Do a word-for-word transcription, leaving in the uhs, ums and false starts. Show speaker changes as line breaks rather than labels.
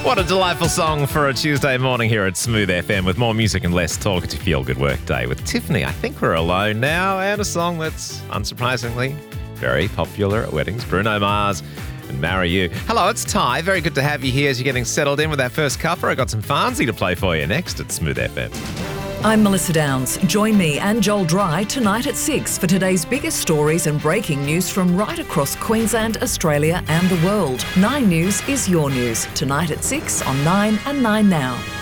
What a delightful song for a Tuesday morning here at Smooth F M with more music and less talk. It's your Feel Good Work Day with Tiffany. I think we're alone now, and a song that's unsurprisingly very popular at weddings. Bruno Mars and Marry You. Hello, it's Ty. Very good to have you here as you're getting settled in with that first cuppa. I got some Farnsey to play for you next at Smooth F M.
I'm Melissa Downs. Join me and Joel Dry tonight at six for today's biggest stories and breaking news from right across Queensland, Australia and the world. Nine News is your news. Tonight at six on Nine and Nine Now.